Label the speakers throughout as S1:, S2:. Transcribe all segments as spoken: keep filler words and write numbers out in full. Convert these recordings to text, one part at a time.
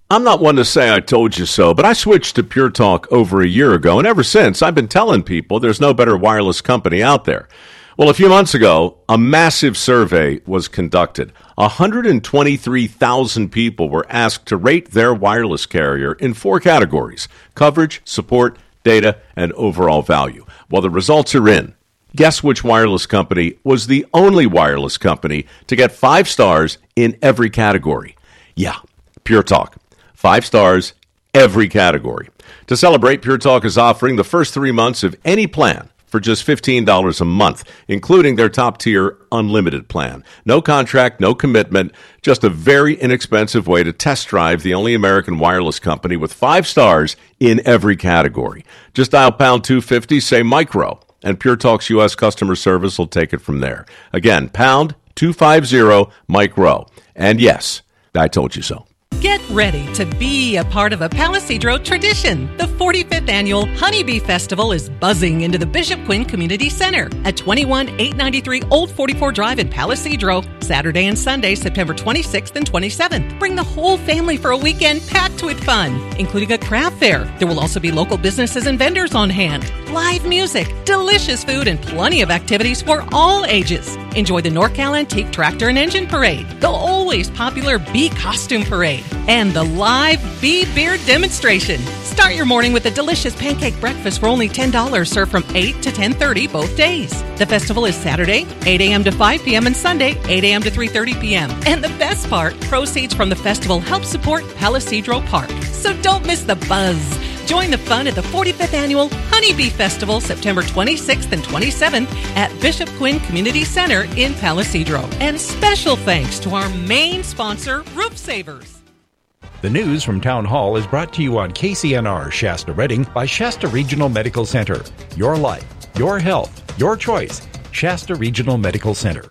S1: I'm not one to say I told you so, but I switched to Pure Talk over a year ago, and ever since, I've been telling people there's no better wireless company out there. Well, a few months ago, a massive survey was conducted. one hundred twenty-three thousand people were asked to rate their wireless carrier in four categories: coverage, support, data, and overall value. Well, the results are in. Guess which wireless company was the only wireless company to get five stars in every category? Yeah, Pure Talk. Five stars, every category. To celebrate, Pure Talk is offering the first three months of any plan for just fifteen dollars a month, including their top-tier unlimited plan. No contract, no commitment, just a very inexpensive way to test drive the only American wireless company with five stars in every category. Just dial pound two fifty, say micro, and Pure Talk's U S customer service will take it from there. Again, pound two fifty, micro. And yes, I told you so.
S2: Get ready to be a part of a Palisadro tradition. The forty-fifth Annual Honeybee Festival is buzzing into the Bishop Quinn Community Center at twenty-one eight ninety-three Old forty-four Drive in Palisadro, Saturday and Sunday, September twenty-sixth and twenty-seventh. Bring the whole family for a weekend packed with fun, including a craft fair. There will also be local businesses and vendors on hand, live music, delicious food, and plenty of activities for all ages. Enjoy the NorCal Antique Tractor and Engine Parade, the always popular Bee Costume Parade, and the live Bee Beer Demonstration. Start your morning with a delicious pancake breakfast for only ten dollars, served from eight to ten thirty both days. The festival is Saturday, eight a.m. to five p.m. and Sunday, eight a.m. to three thirty p.m. And the best part, proceeds from the festival help support Palisadro Park. So don't miss the buzz. Join the fun at the forty-fifth Annual Honeybee Festival, September twenty-sixth and twenty-seventh at Bishop Quinn Community Center in Palisadro. And special thanks to our main sponsor, Roof Savers.
S3: The news from Town Hall is brought to you on K C N R Shasta Redding by Shasta Regional Medical Center. Your life, your health, your choice. Shasta Regional Medical Center.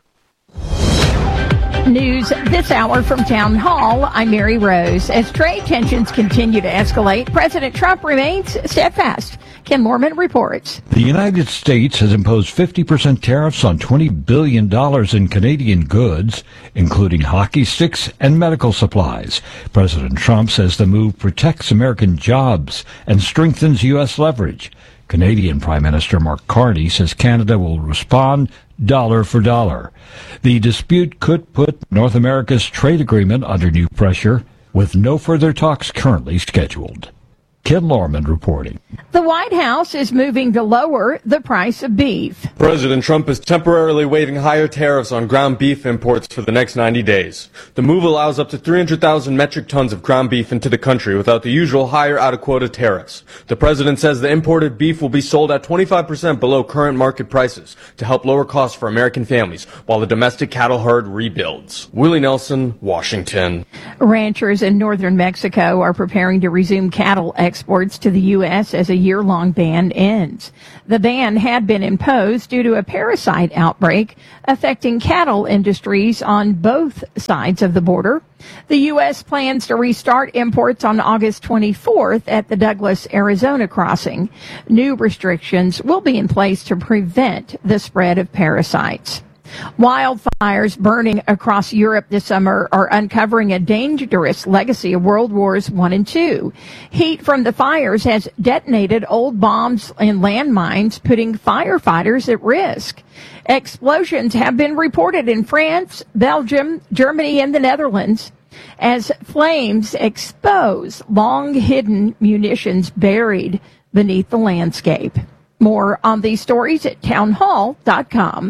S4: News this hour from Town Hall. I'm Mary Rose. As trade tensions continue to escalate, President Trump remains steadfast. Ken Lorman reports.
S5: The United States has imposed fifty percent tariffs on twenty billion dollars in Canadian goods, including hockey sticks and medical supplies. President Trump says the move protects American jobs and strengthens U S leverage. Canadian Prime Minister Mark Carney says Canada will respond dollar for dollar. The dispute could put North America's trade agreement under new pressure, with no further talks currently scheduled. Ken Lorman reporting.
S4: The White House is moving to lower the price of beef.
S6: President Trump is temporarily waiving higher tariffs on ground beef imports for the next ninety days. The move allows up to three hundred thousand metric tons of ground beef into the country without the usual higher out-of-quota tariffs. The president says the imported beef will be sold at twenty-five percent below current market prices to help lower costs for American families while the domestic cattle herd rebuilds. Willie Nelson, Washington.
S4: Ranchers in northern Mexico are preparing to resume cattle exports exports to the U S as a year-long ban ends. The ban had been imposed due to a parasite outbreak affecting cattle industries on both sides of the border. The U S plans to restart imports on August twenty-fourth at the Douglas, Arizona crossing. New restrictions will be in place to prevent the spread of parasites. Wildfires burning across Europe this summer are uncovering a dangerous legacy of World Wars One and Two. Heat from the fires has detonated old bombs and landmines, putting firefighters at risk. Explosions have been reported in France, Belgium, Germany, and the Netherlands as flames expose long-hidden munitions buried beneath the landscape. More on these stories at townhall dot com.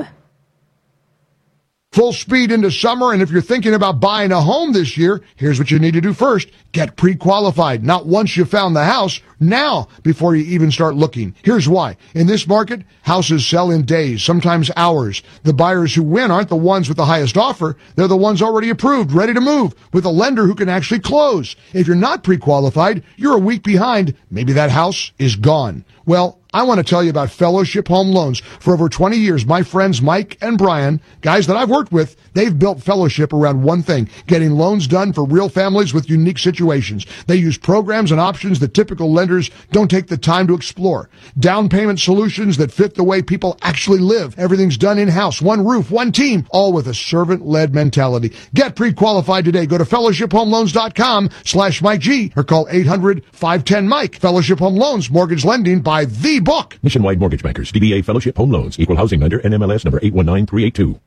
S7: Full speed into summer, and if you're thinking about buying a home this year, here's what you need to do first. Get pre-qualified. Not once you found the house, now before you even start looking. Here's why. In this market, houses sell in days, sometimes hours. The buyers who win aren't the ones with the highest offer. They're the ones already approved, ready to move, with a lender who can actually close. If you're not pre-qualified, you're a week behind. Maybe that house is gone. Well, I want to tell you about Fellowship Home Loans. For over twenty years, my friends Mike and Brian, guys that I've worked with, they've built Fellowship around one thing, getting loans done for real families with unique situations. They use programs and options that typical lenders don't take the time to explore. Down payment solutions that fit the way people actually live. Everything's done in-house, one roof, one team, all with a servant-led mentality. Get pre-qualified today. Go to fellowship home loans dot com slash Mike G or call eight hundred, five ten, Mike. Fellowship Home Loans, mortgage lending by the book.
S8: Nationwide Mortgage Bankers, D B A Fellowship Home Loans, Equal Housing Lender, N M L S number eight one nine three eight two.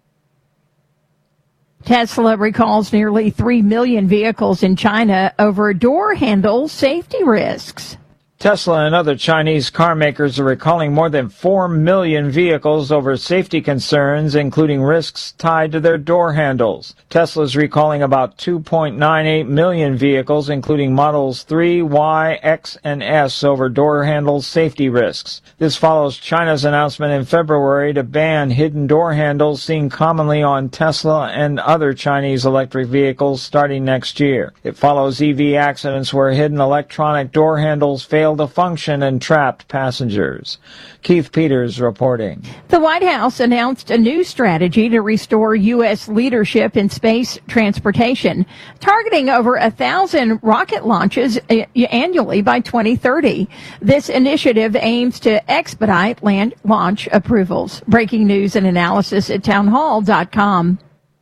S4: Tesla recalls nearly three million vehicles in China over door handle safety risks.
S9: Tesla and other Chinese car makers are recalling more than four million vehicles over safety concerns, including risks tied to their door handles. Tesla is recalling about two point nine eight million vehicles, including Models three, Y, X, and S, over door handle safety risks. This follows China's announcement in February to ban hidden door handles seen commonly on Tesla and other Chinese electric vehicles starting next year. It follows E V accidents where hidden electronic door handles fail to function and trapped passengers. Keith Peters reporting.
S4: The White House announced a new strategy to restore U S leadership in space transportation, targeting over a thousand rocket launches annually by twenty thirty. This initiative aims to expedite land launch approvals. Breaking news and analysis at town hall dot com.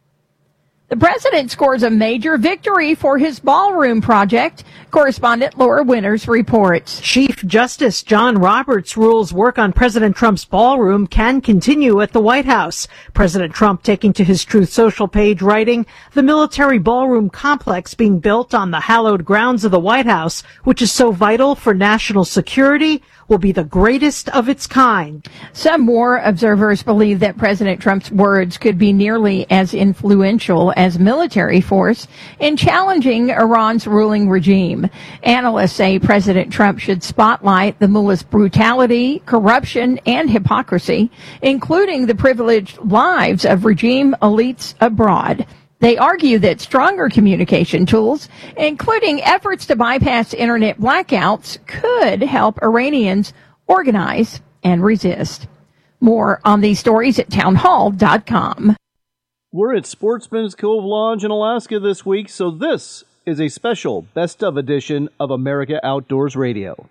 S4: The president scores a major victory for his ballroom project. Correspondent Laura Winters reports.
S10: Chief Justice John Roberts rules work on President Trump's ballroom can continue at the White House. President Trump taking to his Truth Social page, writing, "The military ballroom complex being built on the hallowed grounds of the White House, which is so vital for national security, will be the greatest of its kind."
S4: Some more observers believe that President Trump's words could be nearly as influential as military force in challenging Iran's ruling regime. Analysts say President Trump should spotlight the mullah's brutality, corruption, and hypocrisy, including the privileged lives of regime elites abroad. They argue that stronger communication tools, including efforts to bypass internet blackouts, could help Iranians organize and resist. More on these stories at town hall dot com.
S11: We're at Sportsman's Cove Lodge in Alaska this week, so this is a special Best of edition of America Outdoors Radio.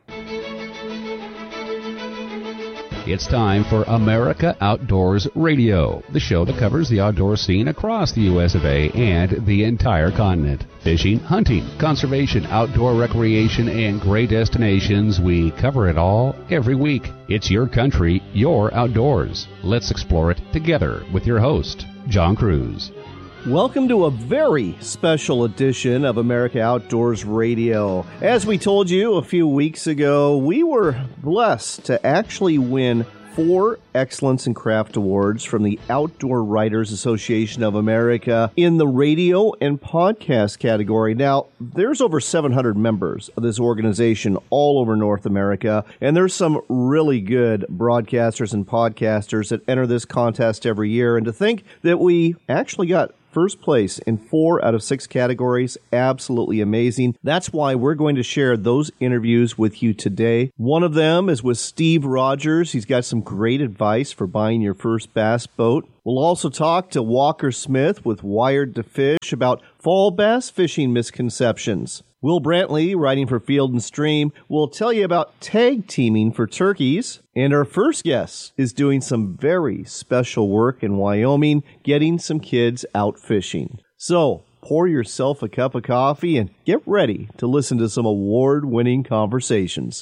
S12: It's time for America Outdoors Radio, the show that covers the outdoor scene across the U S of A and the entire continent. Fishing, hunting, conservation, outdoor recreation, and great destinations. We cover it all every week. It's your country, your outdoors. Let's explore it together with your host, John Cruz.
S11: Welcome to a very special edition of America Outdoors Radio. As we told you a few weeks ago, we were blessed to actually win four Excellence in Craft Awards from the Outdoor Writers Association of America in the radio and podcast category. Now, there's over seven hundred members of this organization all over North America, and there's some really good broadcasters and podcasters that enter this contest every year. And to think that we actually got first place in four out of six categories. Absolutely amazing. That's why we're going to share those interviews with you today. One of them is with Steve Rogers. He's got some great advice for buying your first bass boat. We'll also talk to Walker Smith with Wired to Fish about fall bass fishing misconceptions. Will Brantley, writing for Field and Stream, will tell you about tag teaming for turkeys. And our first guest is doing some very special work in Wyoming, getting some kids out fishing. So, pour yourself a cup of coffee and get ready to listen to some award-winning conversations.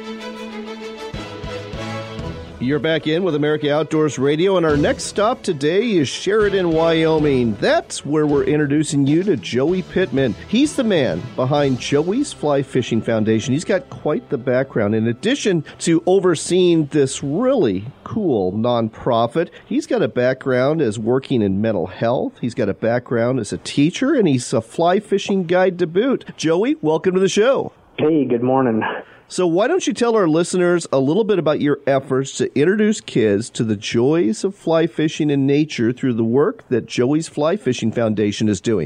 S11: You're back in with America Outdoors Radio, and our next stop today is Sheridan, Wyoming. That's where we're introducing you to Joey Pittman. He's the man behind Joey's Fly Fishing Foundation. He's got quite the background. In addition to overseeing this really cool nonprofit, he's got a background as working in mental health. He's got a background as a teacher, and he's a fly fishing guide to boot. Joey, welcome to the show.
S13: Hey, good morning.
S11: So why don't you tell our listeners a little bit about your efforts to introduce kids to the joys of fly fishing in nature through the work that Joey's Fly Fishing Foundation is doing?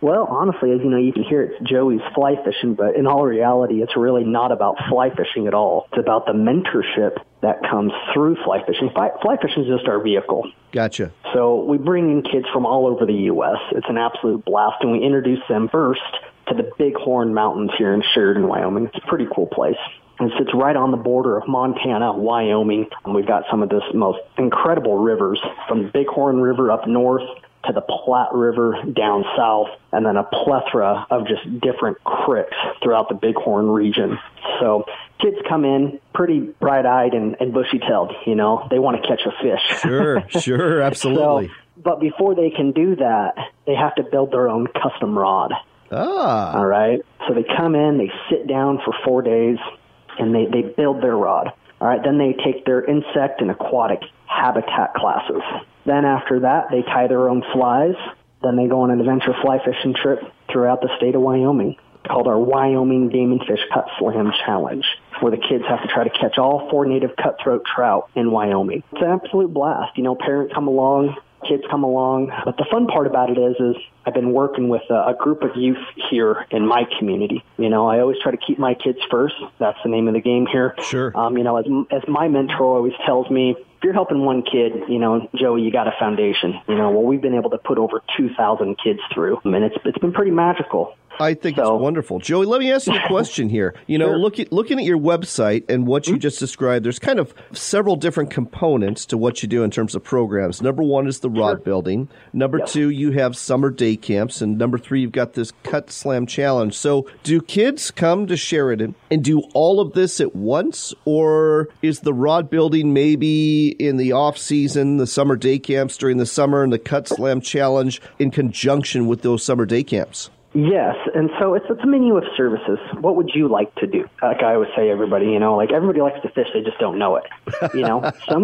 S13: Well, honestly, as you know, you can hear it's Joey's fly fishing, but in all reality, it's really not about fly fishing at all. It's about the mentorship that comes through fly fishing. Fly, fly fishing is just our vehicle.
S11: Gotcha.
S13: So we bring in kids from all over the U S. It's an absolute blast, and we introduce them first to the Bighorn Mountains here in Sheridan, Wyoming. It's a pretty cool place. It sits right on the border of Montana, Wyoming, and we've got some of this most incredible rivers, from the Bighorn River up north to the Platte River down south, and then a plethora of just different creeks throughout the Bighorn region. So kids come in pretty bright-eyed and, and bushy-tailed, you know. They want to catch a fish.
S11: Sure, sure, absolutely.
S13: So, but before they can do that, they have to build their own custom rod.
S11: Ah.
S13: All right? So they come in, they sit down for four days, and they, they build their rod. All right, then they take their insect and aquatic habitat classes. Then after that, they tie their own flies. Then they go on an adventure fly fishing trip throughout the state of Wyoming, called our Wyoming Game and Fish Cut Slam Challenge, where the kids have to try to catch all four native cutthroat trout in Wyoming. It's an absolute blast. You know, parents come along, kids come along. But the fun part about it is, is I've been working with a, a group of youth here in my community. You know, I always try to keep my kids first. That's the name of the game here.
S11: Sure.
S13: Um, you know, as, as my mentor always tells me, if you're helping one kid, you know, Joey, you got a foundation. You know, well, we've been able to put over two thousand kids through, and it's it's been pretty magical.
S11: I think so, it's wonderful. Joey, let me ask you a question here. You know,
S13: Sure.
S11: look at, looking at your website and what you just described, there's kind of several different components to what you do in terms of programs. Number one is the rod
S13: Sure.
S11: building. Number
S13: Yep.
S11: two, you have summer day camps. And number three, you've got this Cut Slam Challenge. So do kids come to Sheridan and do all of this at once? Or is the rod building maybe in the off season, the summer day camps during the summer, and the Cut Slam Challenge in conjunction with those summer day camps?
S13: Yes, and so it's, it's a menu of services. What would you like to do? Like I always say, everybody, you know, like everybody likes to fish, they just don't know it. You know, some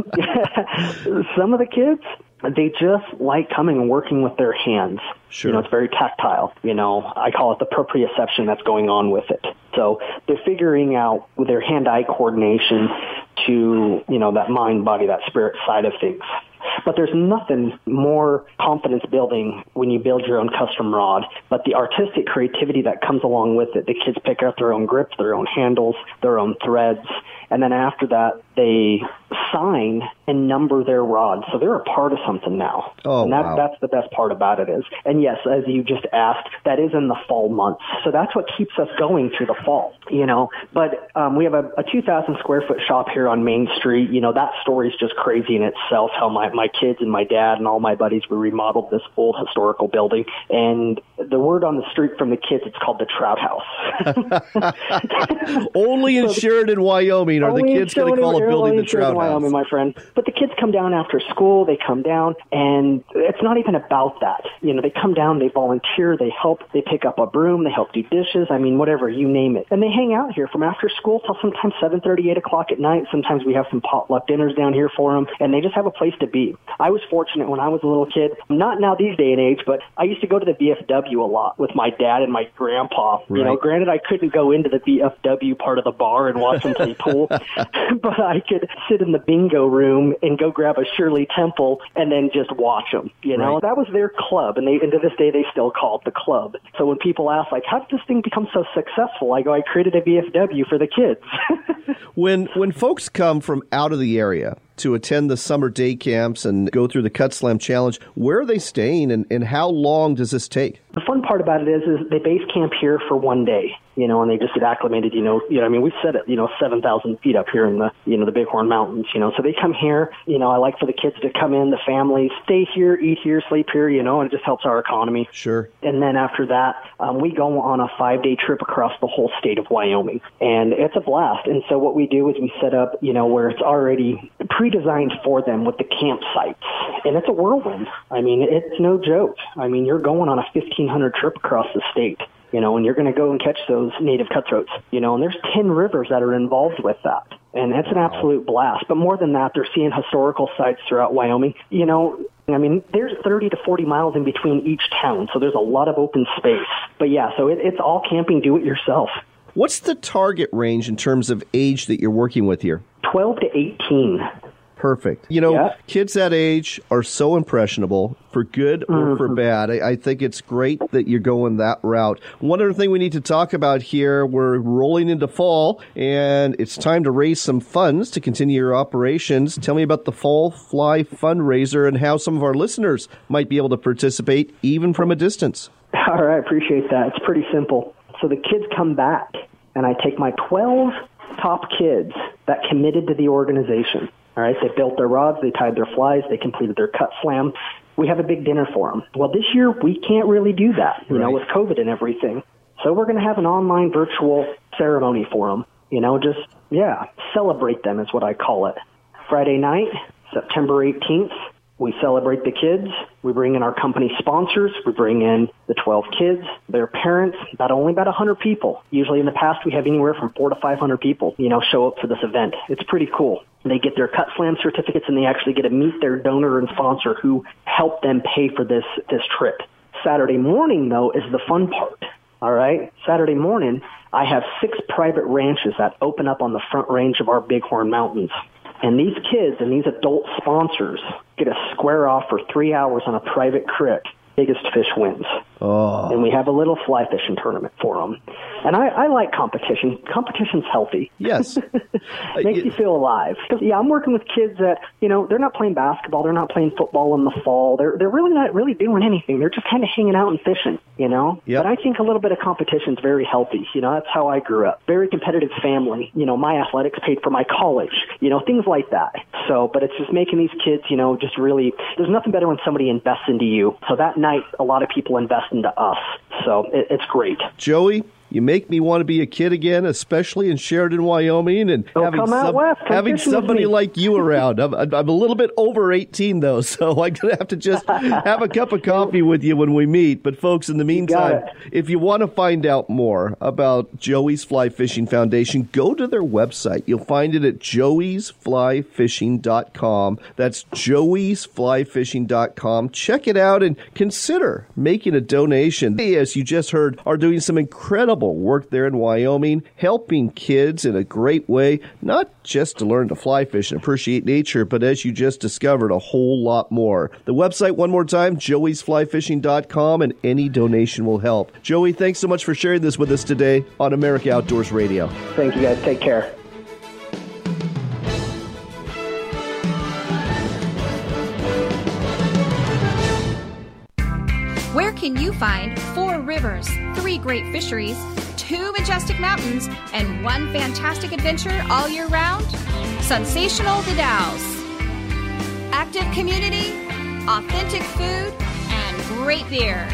S13: some of the kids, they just like coming and working with their hands.
S11: Sure.
S13: You know, it's very tactile. You know, I call it the proprioception that's going on with it. So they're figuring out with their hand-eye coordination to, you know, that mind, body, that spirit side of things. But there's nothing more confidence building when you build your own custom rod, but the artistic creativity that comes along with it. The kids pick out their own grips, their own handles, their own threads, and then after that, they sign and number their rods. So they're a part of something now.
S11: Oh,
S13: and that,
S11: wow.
S13: that's the best part about it is. And yes, as you just asked, that is in the fall months. So that's what keeps us going through the fall, you know. But um, we have a, a two thousand square foot shop here on Main Street. You know, that story is just crazy in itself, how my, my kids and my dad and all my buddies, we remodeled this old historical building. And the word on the street from the kids, it's called the Trout House.
S11: Only in Sheridan, Wyoming are the
S13: Only in
S11: kids going to call a
S13: Sheridan-
S11: building
S13: only
S11: the
S13: in Sheridan,
S11: Trout House.
S13: Wyoming, my friend. But the kids come down after school. They come down, and it's not even about that. You know, they come down, they volunteer, they help, they pick up a broom, they help do dishes. I mean, whatever, you name it. And they hang out here from after school till sometimes seven thirty, eight o'clock at night. Sometimes we have some potluck dinners down here for them, and they just have a place to be. I was fortunate when I was a little kid, not now these day and age, but I used to go to the V F W a lot with my dad and my grandpa. You know,
S11: Right.
S13: granted, I couldn't go into the V F W part of the bar and watch them play pool, but I could sit in the bingo room and go grab a Shirley Temple and then just watch them. You know,
S11: Right.
S13: that was their club, and they and to this day they still call it the club. So when people ask, like, how did this thing become so successful? I go, I created a V F W for the kids.
S11: When when folks come from out of the area to attend the summer day camps and go through the Cut Slam Challenge, where are they staying, and, and how long does this take?
S13: The fun part about it is, is they base camp here for one day, you know, and they just get acclimated, you know, you know, I mean, we've set it, you know, seven thousand feet up here in the, you know, the Bighorn Mountains, you know, so they come here, you know, I like for the kids to come in, the families, stay here, eat here, sleep here, you know, and it just helps our economy.
S11: Sure.
S13: And then after that, um, we go on a five-day trip across the whole state of Wyoming, and it's a blast. And so what we do is we set up, you know, where it's already pre-designed for them with the campsites, and it's a whirlwind. I mean, it's no joke. I mean, you're going on a fifteen hundred trip across the state, you know, and you're going to go and catch those native cutthroats, you know, and there's ten rivers that are involved with that. And it's an absolute blast. But more than that, they're seeing historical sites throughout Wyoming. You know, I mean, there's thirty to forty miles in between each town, so there's a lot of open space. But yeah, so it, it's all camping, do it yourself.
S11: What's the target range in terms of age that you're working with here?
S13: twelve to eighteen.
S11: Perfect. You know,
S13: yeah.
S11: kids that age are so impressionable, for good or
S13: mm-hmm.
S11: for bad. I, I think it's great that you're going that route. One other thing we need to talk about here, we're rolling into fall, and it's time to raise some funds to continue your operations. Tell me about the Fall Fly fundraiser and how some of our listeners might be able to participate even from a distance.
S13: All right, appreciate that. It's pretty simple. So the kids come back, and I take my twelve top kids that committed to the organization. All right, they built their rods, they tied their flies, they completed their cut slam. We have a big dinner for them. Well, this year we can't really do that, you
S11: right.
S13: know, with COVID and everything. So we're going to have an online virtual ceremony for them. You know, just, yeah, celebrate them is what I call it. Friday night, September eighteenth, we celebrate the kids. We bring in our company sponsors. We bring in the twelve kids, their parents, about only about one hundred people. Usually in the past, we have anywhere from four to five hundred people, you know, show up for this event. It's pretty cool. They get their Cut Slam certificates, and they actually get to meet their donor and sponsor who helped them pay for this, this trip. Saturday morning, though, is the fun part. All right? Saturday morning, I have six private ranches that open up on the front range of our Bighorn Mountains. And these kids and these adult sponsors get to square off for three hours on a private creek. Biggest fish wins.
S11: Oh.
S13: And we have a little fly fishing tournament for them. And I, I like competition. Competition's healthy.
S11: Yes.
S13: Makes you feel alive. Because, yeah, I'm working with kids that, you know, they're not playing basketball. They're not playing football in the fall. They're they're really not really doing anything. They're just kind of hanging out and fishing, you know?
S11: Yep.
S13: But I think a little bit of competition is very healthy. You know, that's how I grew up. Very competitive family. You know, my athletics paid for my college. You know, things like that. So, but it's just making these kids, you know, just really, there's nothing better when somebody invests into you. So that night, a lot of people invest into us. So it, it's great.
S11: Joey, you make me want to be a kid again, especially in Sheridan, Wyoming, and
S13: oh,
S11: having,
S13: come out
S11: some,
S13: west.
S11: having somebody like you around. I'm, I'm a little bit over eighteen, though, so I'm going to have to just have a cup of coffee with you when we meet. But, folks, in the meantime, if you want to find out more about Joey's Fly Fishing Foundation, go to their website. You'll find it at joeys fly fishing dot com. That's joeys fly fishing dot com. Check it out and consider making a donation. They, as you just heard, are doing some incredible work there in Wyoming, helping kids in a great way, not just to learn to fly fish and appreciate nature, but as you just discovered, a whole lot more. The website, one more time, joeys fly fishing dot com, and any donation will help. Joey, thanks so much for sharing this with us today on America Outdoors Radio.
S13: Thank you, guys. Take care.
S14: Where can you find four rivers, three great fisheries, two majestic mountains, and one fantastic adventure all year round? Sensational The Dalles. Active community, authentic food, and great beer.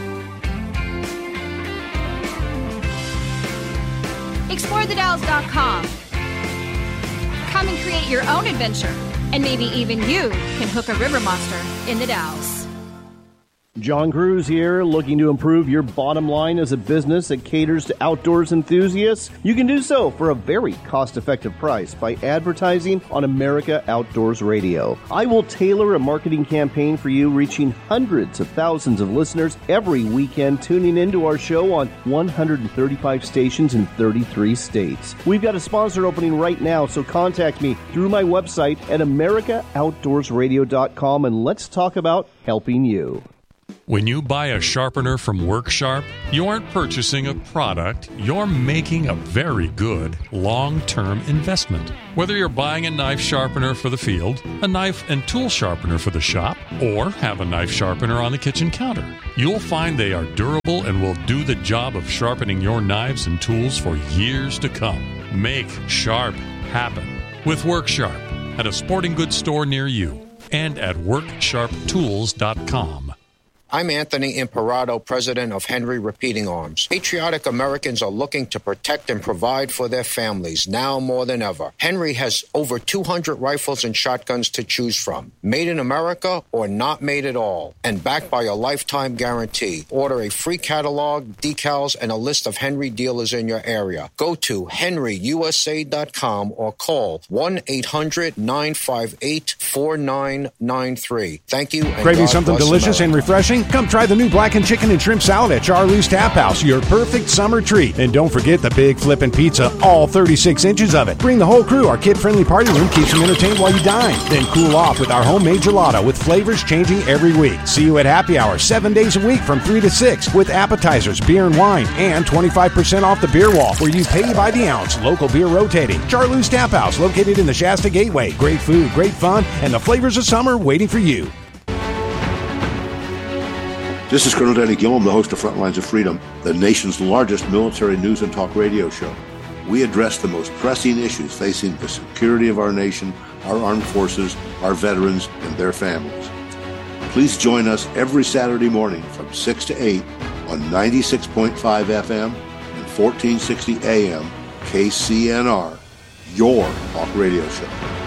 S14: explore the dalles dot com. Come and create your own adventure, and maybe even you can hook a river monster in the Dalles.
S11: John Cruz here, looking to improve your bottom line as a business that caters to outdoors enthusiasts. You can do so for a very cost-effective price by advertising on America Outdoors Radio. I will tailor a marketing campaign for you, reaching hundreds of thousands of listeners every weekend, tuning into our show on one hundred thirty-five stations in thirty-three states. We've got a sponsor opening right now, so contact me through my website at america outdoors radio dot com, and let's talk about helping you.
S15: When you buy a sharpener from WorkSharp, you aren't purchasing a product, you're making a very good long-term investment. Whether you're buying a knife sharpener for the field, a knife and tool sharpener for the shop, or have a knife sharpener on the kitchen counter, you'll find they are durable and will do the job of sharpening your knives and tools for years to come. Make sharp happen with WorkSharp at a sporting goods store near you and at work sharp tools dot com.
S16: I'm Anthony Imperato, president of Henry Repeating Arms. Patriotic Americans are looking to protect and provide for their families now more than ever. Henry has over two hundred rifles and shotguns to choose from. Made in America or not made at all. And backed by a lifetime guarantee. Order a free catalog, decals, and a list of Henry dealers in your area. Go to henry u s a dot com or call one eight hundred nine five eight four nine nine three. Thank you. And
S17: Craving
S16: God
S17: something
S16: bless
S17: delicious
S16: America.
S17: and refreshing? Hungry? Come try the new blackened chicken and shrimp salad at Charlie's Tap House, your perfect summer treat. And don't forget the big flippin' pizza, all thirty-six inches of it. Bring the whole crew. Our kid-friendly party room keeps you entertained while you dine. Then cool off with our homemade gelato with flavors changing every week. See you at happy hour seven days a week from three to six with appetizers, beer and wine, and twenty-five percent off the beer wall where you pay by the ounce. Local beer rotating. Charlie's Tap House, located in the Shasta Gateway. Great food, great fun, and the flavors of summer waiting for you.
S18: This is Colonel Danny Gillum, the host of Frontlines of Freedom, the nation's largest military news and talk radio show. We address the most pressing issues facing the security of our nation, our armed forces, our veterans, and their families. Please join us every Saturday morning from six to eight on ninety-six point five F M and fourteen sixty A M K C N R, your talk radio show.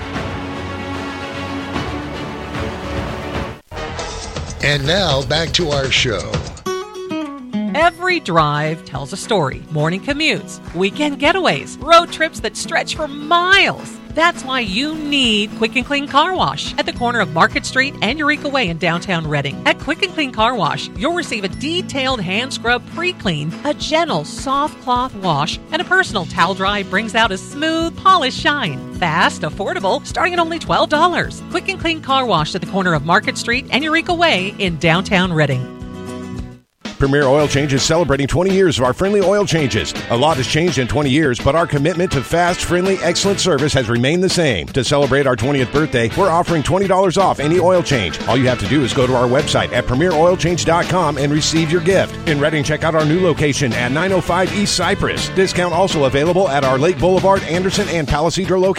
S19: And now, back to our show.
S2: Every drive tells a story. Morning commutes, weekend getaways, road trips that stretch for miles. That's why you need Quick and Clean Car Wash at the corner of Market Street and Eureka Way in downtown Reading. At Quick and Clean Car Wash, you'll receive a detailed hand scrub pre-clean, a gentle soft cloth wash, and a personal towel dry brings out a smooth, polished shine. Fast, affordable, starting at only twelve dollars. Quick and Clean Car Wash at the corner of Market Street and Eureka Way in downtown Reading.
S17: Premier Oil Change is celebrating twenty years of our friendly oil changes. A lot has changed in twenty years, but our commitment to fast, friendly, excellent service has remained the same. To celebrate our twentieth birthday, we're offering twenty dollars off any oil change. All you have to do is go to our website at premier oil change dot com and receive your gift. In Reading, check out our new location at nine oh five East Cypress. Discount also available at our Lake Boulevard, Anderson, and Palisadro locations.